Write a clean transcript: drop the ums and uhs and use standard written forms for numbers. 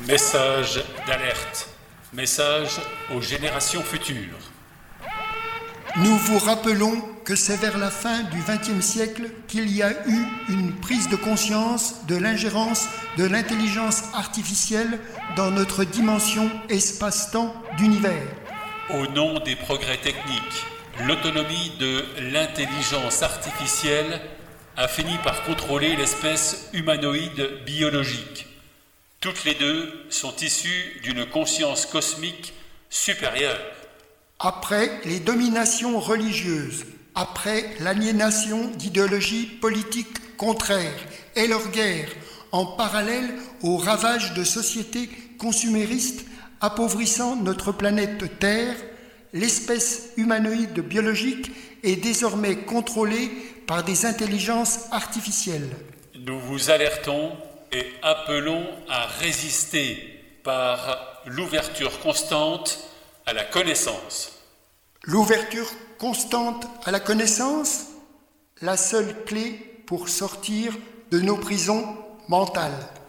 Message d'alerte. Message aux générations futures. Nous vous rappelons que c'est vers la fin du XXe siècle qu'il y a eu une prise de conscience de l'ingérence de l'intelligence artificielle dans notre dimension espace-temps d'univers. Au nom des progrès techniques, l'autonomie de l'intelligence artificielle a fini par contrôler l'espèce humanoïde biologique. Toutes les deux sont issues d'une conscience cosmique supérieure. Après les dominations religieuses, après l'aliénation d'idéologies politiques contraires et leurs guerres, en parallèle aux ravages de sociétés consuméristes appauvrissant notre planète Terre, l'espèce humanoïde biologique est désormais contrôlée par des intelligences artificielles. Nous vous alertons et appelons à résister par l'ouverture constante à la connaissance. L'ouverture constante à la connaissance, la seule clé pour sortir de nos prisons mentales.